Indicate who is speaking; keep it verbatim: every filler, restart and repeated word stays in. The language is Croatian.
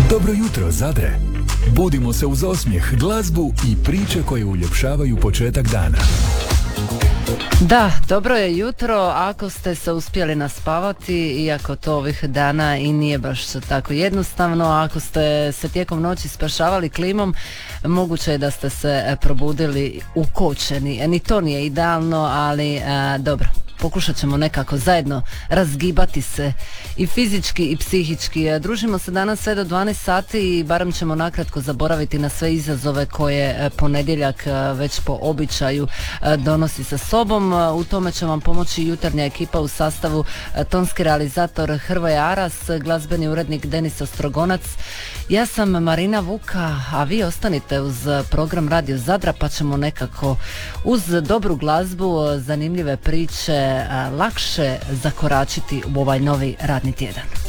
Speaker 1: Dobro jutro, Zadre. Budimo se uz osmijeh, glazbu i priče koje uljepšavaju početak dana.
Speaker 2: Da, dobro je jutro ako ste se uspjeli naspavati, iako to ovih dana i nije baš tako jednostavno. Ako ste se tijekom noći spašavali klimom, moguće je da ste se probudili ukočeni. Ni to nije idealno, ali a, dobro. Pokušat ćemo nekako zajedno razgibati se i fizički i psihički. Družimo se danas sve do dvanaest sati i barem ćemo nakratko zaboraviti na sve izazove koje ponedjeljak već po običaju donosi sa sobom. U tome će vam pomoći jutarnja ekipa u sastavu tonski realizator Hrvoje Aras, glazbeni urednik Denis Ostrogonac. Ja sam Marina Vuka, a vi ostanite uz program Radio Zadra pa ćemo nekako uz dobru glazbu, zanimljive priče lakše zakoračiti u ovaj novi radni tjedan.